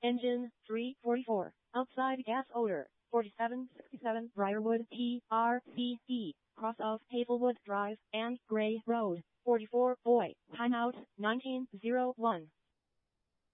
Engine 344. Outside gas odor 4767 Briarwood TRCE. Cross of Hazelwood Drive and Gray Road. 44 Boy. Timeout 1901.